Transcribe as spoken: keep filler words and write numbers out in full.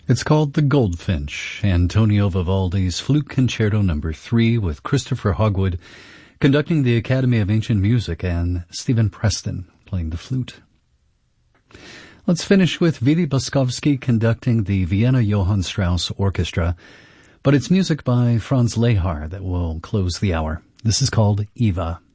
It's called The Goldfinch, Antonio Vivaldi's Flute Concerto Number three, with Christopher Hogwood conducting the Academy of Ancient Music and Stephen Preston playing the flute. Let's finish with Vili Boskovsky conducting the Vienna Johann Strauss Orchestra, but it's music by Franz Lehar that will close the hour. This is called Eva.